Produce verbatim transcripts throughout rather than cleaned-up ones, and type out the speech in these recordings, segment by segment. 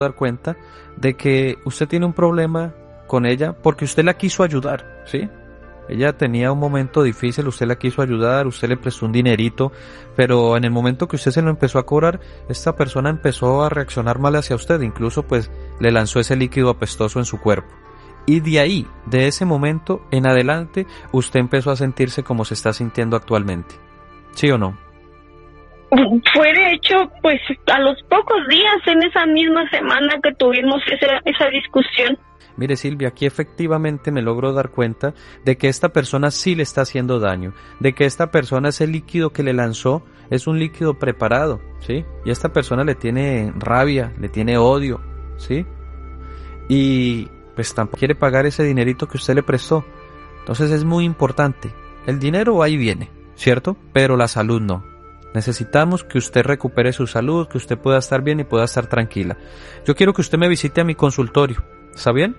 dar cuenta de que usted tiene un problema con ella porque usted la quiso ayudar, ¿sí? Ella tenía un momento difícil, usted la quiso ayudar, usted le prestó un dinerito, pero en el momento que usted se lo empezó a cobrar, esta persona empezó a reaccionar mal hacia usted, incluso pues le lanzó ese líquido apestoso en su cuerpo. Y de ahí, de ese momento en adelante, usted empezó a sentirse como se está sintiendo actualmente. ¿Sí o no? Fue de hecho, pues a los pocos días, en esa misma semana que tuvimos esa, esa discusión. Mire, Silvia, aquí efectivamente me logro dar cuenta de que esta persona sí le está haciendo daño, de que esta persona, ese líquido que le lanzó, es un líquido preparado, ¿sí? Y esta persona le tiene rabia, le tiene odio, ¿sí? Y pues tampoco quiere pagar ese dinerito que usted le prestó. Entonces es muy importante. El dinero ahí viene, ¿cierto? Pero la salud no. Necesitamos que usted recupere su salud, que usted pueda estar bien y pueda estar tranquila. Yo quiero que usted me visite a mi consultorio. ¿Está bien?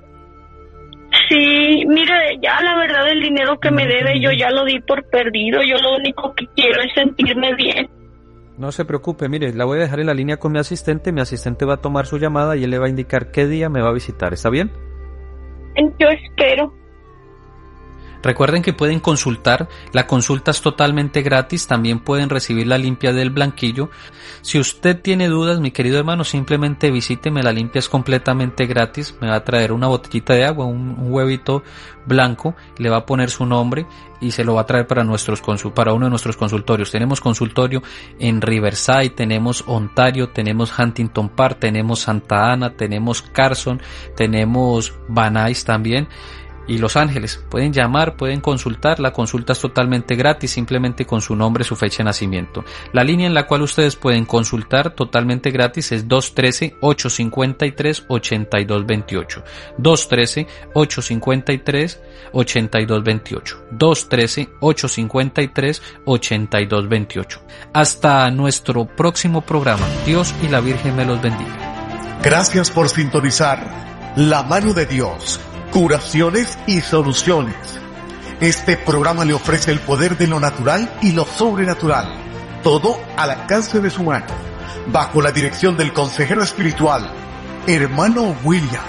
Sí, mire, ya la verdad el dinero que me debe yo ya lo di por perdido. Yo lo único que quiero es sentirme bien. No se preocupe, mire, la voy a dejar en la línea con mi asistente. Mi asistente va a tomar su llamada y él le va a indicar qué día me va a visitar. ¿Está bien? Yo espero. Recuerden que pueden consultar, la consulta es totalmente gratis, también pueden recibir la limpia del blanquillo. Si usted tiene dudas, mi querido hermano, simplemente visíteme, la limpia es completamente gratis, me va a traer una botellita de agua, un, un huevito blanco, le va a poner su nombre y se lo va a traer para nuestros consul- para uno de nuestros consultorios. Tenemos consultorio en Riverside, tenemos Ontario, tenemos Huntington Park, tenemos Santa Ana, tenemos Carson, tenemos Van Nuys también. Y Los Ángeles, pueden llamar, pueden consultar, la consulta es totalmente gratis, simplemente con su nombre, su fecha de nacimiento. La línea en la cual ustedes pueden consultar totalmente gratis es dos uno tres, ocho cinco tres, ocho dos dos ocho. dos uno tres, ocho cinco tres, ocho dos dos ocho. dos uno tres, ocho cinco tres, ocho dos dos ocho. Hasta nuestro próximo programa. Dios y la Virgen me los bendiga. Gracias por sintonizar La Mano de Dios. Curaciones y soluciones. Este programa le ofrece el poder de lo natural y lo sobrenatural, todo al alcance de su mano, bajo la dirección del consejero espiritual, hermano William,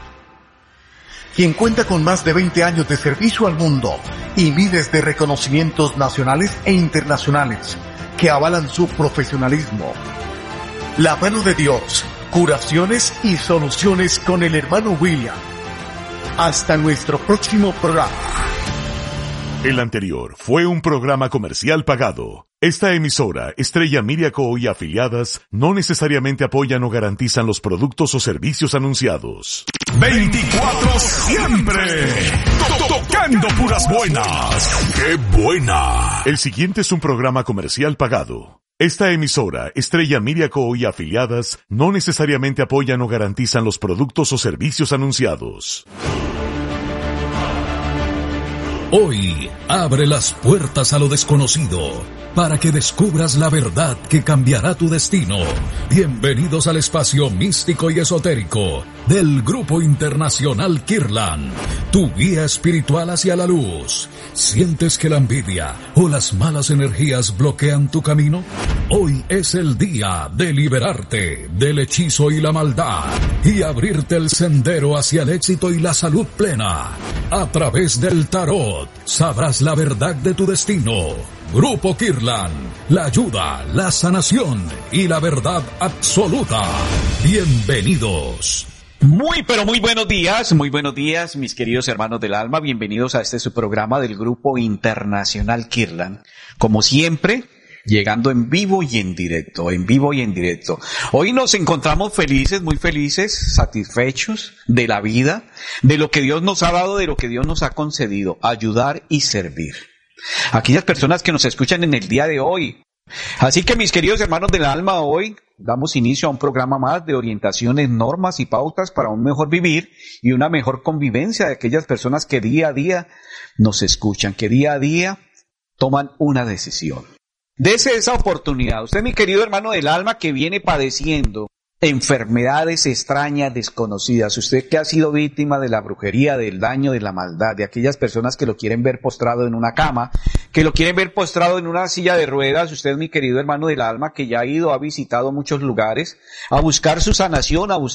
quien cuenta con más de veinte años de servicio al mundo y miles de reconocimientos nacionales e internacionales que avalan su profesionalismo. La Mano de Dios, curaciones y soluciones con el hermano William. Hasta nuestro próximo programa. El anterior fue un programa comercial pagado. Esta emisora, Estrella Media Co. y afiliadas, no necesariamente apoyan o garantizan los productos o servicios anunciados. veinticuatro siempre. Tocando puras buenas. ¡Qué buena! El siguiente es un programa comercial pagado. Esta emisora, Estrella Media Co. y afiliadas, no necesariamente apoyan o garantizan los productos o servicios anunciados. Hoy abre las puertas a lo desconocido para que descubras la verdad que cambiará tu destino. Bienvenidos al espacio místico y esotérico del Grupo Internacional Kirlan, tu guía espiritual hacia la luz. ¿Sientes que la envidia o las malas energías bloquean tu camino? Hoy es el día de liberarte del hechizo y la maldad y abrirte el sendero hacia el éxito y la salud plena. A través del tarot sabrás la verdad de tu destino. Grupo Kirlan, la ayuda, la sanación y la verdad absoluta. Bienvenidos. Muy, pero muy buenos días, muy buenos días, mis queridos hermanos del alma. Bienvenidos a este su programa del Grupo Internacional Kirlan. Como siempre, llegando en vivo y en directo, en vivo y en directo. Hoy nos encontramos felices, muy felices, satisfechos de la vida, de lo que Dios nos ha dado, de lo que Dios nos ha concedido, ayudar y servir. Aquellas personas que nos escuchan en el día de hoy. Así que mis queridos hermanos del alma, hoy damos inicio a un programa más de orientaciones, normas y pautas para un mejor vivir y una mejor convivencia de aquellas personas que día a día nos escuchan, que día a día toman una decisión. Dese esa oportunidad. Usted, mi querido hermano del alma, que viene padeciendo enfermedades extrañas, desconocidas. Usted que ha sido víctima de la brujería, del daño, de la maldad, de aquellas personas que lo quieren ver postrado en una cama, que lo quieren ver postrado en una silla de ruedas, usted, mi querido hermano del alma, que ya ha ido, ha visitado muchos lugares, a buscar su sanación, a buscar